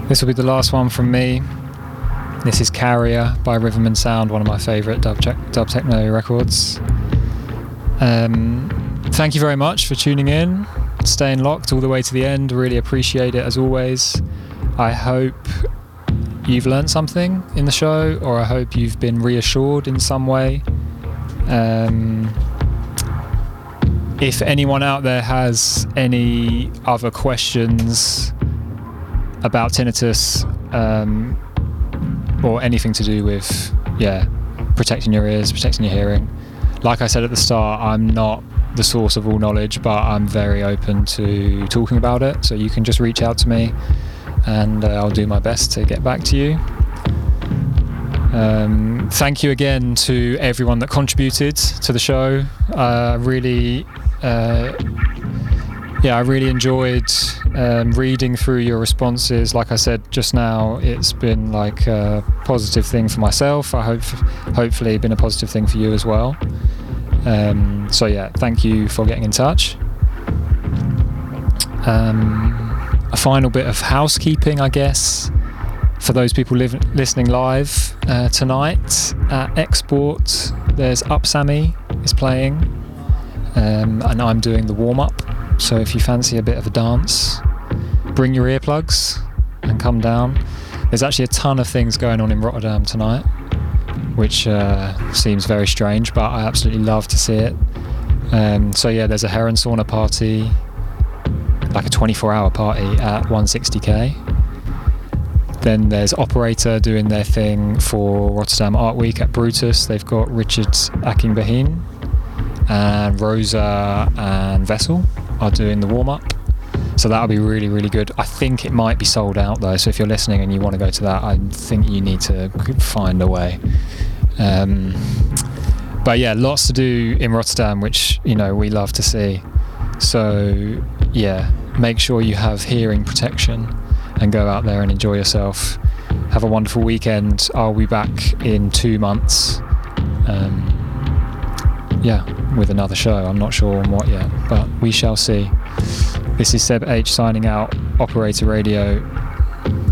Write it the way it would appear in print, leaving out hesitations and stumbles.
This will be the last one from me. This is Carrier by Rhythm and Sound, one of my favourite dub techno records. Thank you very much for tuning in, staying locked all the way to the end. Really appreciate it as always. I hope you've learned something in the show, or I hope you've been reassured in some way. If anyone out there has any other questions about tinnitus, or anything to do with protecting your ears, protecting your hearing, like I said at the start, I'm not the source of all knowledge, but I'm very open to talking about it, so you can just reach out to me and I'll do my best to get back to you. Thank you again to everyone that contributed to the show. I really enjoyed reading through your responses. Like I said just now, it's been like a positive thing for myself. I hopefully been a positive thing for you as well. Thank you for getting in touch. A final bit of housekeeping, I guess, for those people listening live tonight at Export. There's Upsammy is playing, and I'm doing the warm-up. So if you fancy a bit of a dance, bring your earplugs and come down. There's actually a ton of things going on in Rotterdam tonight, which seems very strange, but I absolutely love to see it. There's a Heron Sauna party, like a 24-hour party at 160k. Then there's Operator doing their thing for Rotterdam Art Week at Brutus. They've got Richard Akingbeheen, and Rosa and Vessel are doing the warm-up. So that'll be really, really good. I think it might be sold out though, so if you're listening and you want to go to that, I think you need to find a way. Lots to do in Rotterdam, which, we love to see. So make sure you have hearing protection and go out there and enjoy yourself. Have a wonderful weekend. I'll be back in 2 months. With another show. I'm not sure on what yet, but we shall see. This is Seb H signing out, Operator Radio.